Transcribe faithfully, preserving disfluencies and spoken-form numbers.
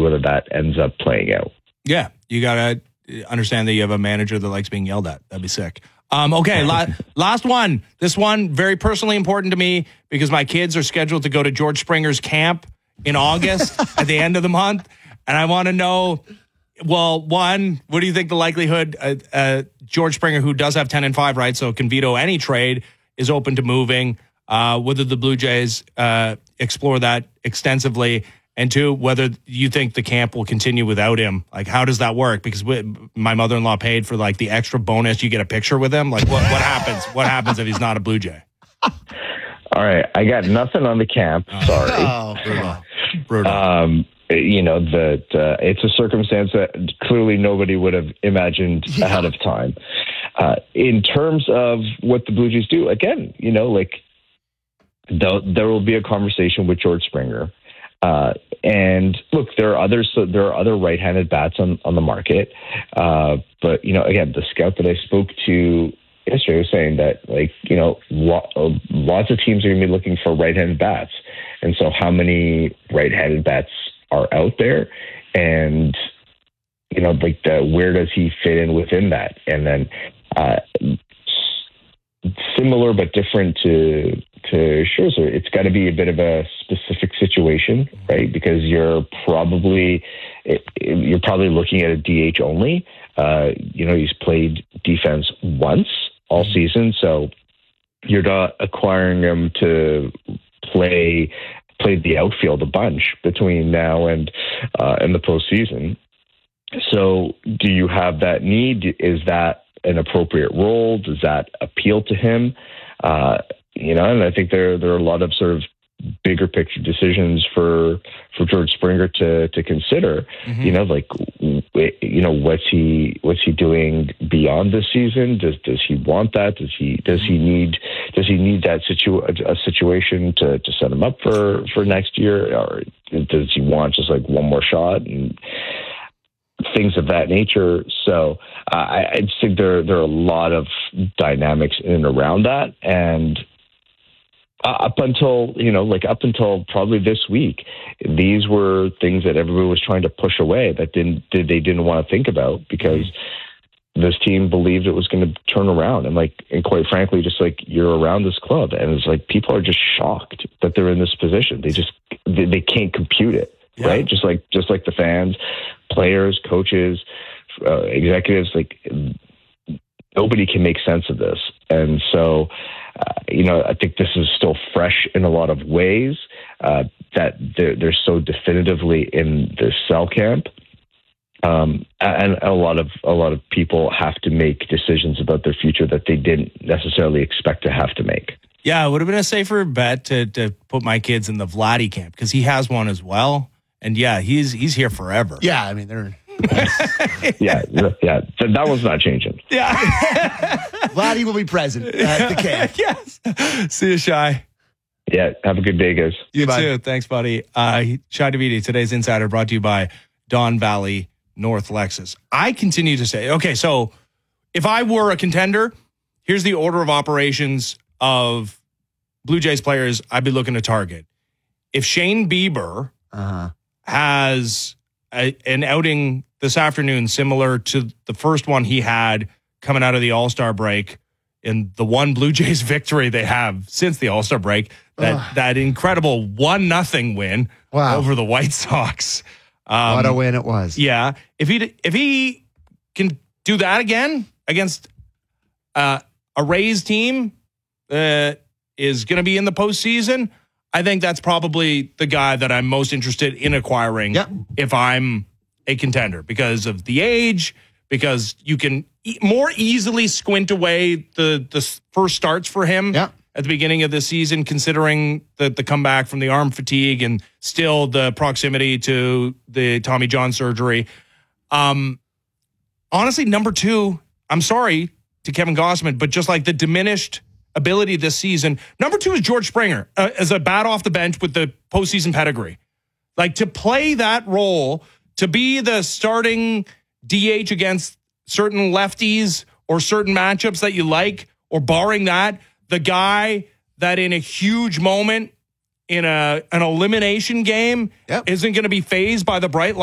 whether that ends up playing out. Yeah, you got to understand that you have a manager that likes being yelled at. That'd be sick. Um, okay, la- last one. This one, very personally important to me because my kids are scheduled to go to George Springer's camp in August at the end of the month. And I want to know, well, one, what do you think the likelihood uh, uh, George Springer, who does have ten and five, right, so can veto any trade, is open to moving, uh, whether the Blue Jays uh, explore that extensively, and two, whether you think the camp will continue without him. Like, how does that work? Because we, my mother-in-law paid for, like, the extra bonus. You get a picture with him. Like, what, what happens? What happens if he's not a Blue Jay? All right. I got nothing on the camp. Sorry. Oh, brutal. Brutal. Um, you know, that uh, it's a circumstance that clearly nobody would have imagined yeah. ahead of time. Uh, in terms of what the Blue Jays do, again, you know, like, there will be a conversation with George Springer. Uh, and look, there are others. So there are other right-handed bats on, on the market. Uh, but you know, again, the scout that I spoke to yesterday was saying that, like, you know, lo- lots of teams are going to be looking for right-handed bats, and so how many right-handed bats are out there, and you know, like, the, where does he fit in within that? And then, uh, similar but different to. to Scherzer, it's got to be a bit of a specific situation, right? Because you're probably you're probably looking at a D H only. Uh, you know, he's played defense once all season, so you're not acquiring him to play play the outfield a bunch between now and uh, and the postseason. So, do you have that need? Is that an appropriate role? Does that appeal to him? Uh, You know, and I think there there are a lot of sort of bigger picture decisions for for George Springer to to consider. Mm-hmm. You know, like, you know, what's he what's he doing beyond this season? Does does he want that? Does he does he need does he need that situ a situation to, to set him up for, for next year, or does he want just like one more shot and things of that nature? So uh, I, I just think there there are a lot of dynamics in and around that, and. Uh, up until, you know, like up until probably this week, these were things that everybody was trying to push away that didn't, did, they didn't want to think about because this team believed it was going to turn around. And like, and quite frankly, just like you're around this club and it's like, people are just shocked that they're in this position. They just, they, they can't compute it. Yeah. Right. Just like, just like the fans, players, coaches, uh, executives, like nobody can make sense of this. And so, Uh, you know, I think this is still fresh in a lot of ways, uh, that they're, they're so definitively in the cell camp. Um, and a lot of a lot of people have to make decisions about their future that they didn't necessarily expect to have to make. Yeah, it would have been a safer bet to, to put my kids in the Vladdy camp because he has one as well. And yeah, he's he's here forever. Yeah, I mean, they're... yeah, yeah. So that one's not changing. Yeah. Vladdy will be present at the camp. Yes. See you, Shai. Yeah, have a good day, guys. You Bye. too. Thanks, buddy. Uh, Shai Davidi, today's Insider, brought to you by Don Valley North Lexus. I continue to say, okay, so if I were a contender, here's the order of operations of Blue Jays players I'd be looking to target. If Shane Bieber uh-huh. has a, an outing this afternoon similar to the first one he had coming out of the All-Star break in the one Blue Jays victory they have since the All-Star break, that, Ugh. that incredible one nothing win wow. over the White Sox. Um, what a win it was. Yeah. If he, if he can do that again against uh, a Rays team that is going to be in the postseason, I think that's probably the guy that I'm most interested in acquiring yep. if I'm a contender because of the age, because you can e- more easily squint away the, the first starts for him yep. at the beginning of the season, considering the, the comeback from the arm fatigue and still the proximity to the Tommy John surgery. Um, honestly, number two, I'm sorry to Kevin Gausman, but just like the diminished ability this season, number two is George Springer uh, as a bat off the bench with the postseason pedigree. Like, to play that role, to be the starting D H against certain lefties or certain matchups that you like, or barring that, the guy that in a huge moment in a an elimination game yep. isn't going to be fazed by the bright